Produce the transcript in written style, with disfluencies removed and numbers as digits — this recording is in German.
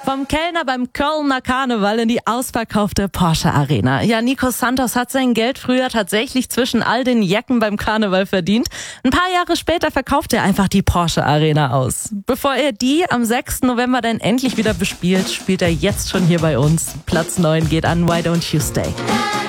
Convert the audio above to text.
Vom Kellner beim Kölner Karneval in die ausverkaufte Porsche Arena. Ja, Nico Santos hat sein Geld früher tatsächlich zwischen all den Jacken beim Karneval verdient. Ein paar Jahre später verkauft er einfach die Porsche Arena aus. Bevor er die am 6. November dann endlich wieder bespielt, spielt er jetzt schon hier bei uns. Platz 9 geht an Why Don't You Stay.